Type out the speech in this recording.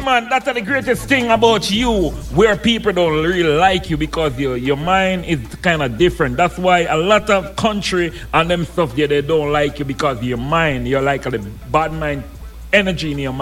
man, that's the greatest thing about you, where people don't really like you because your mind is kind of different. That's why a lot of country and them stuff there, they don't like you because your mind, you're like a bad mind energy in your mind.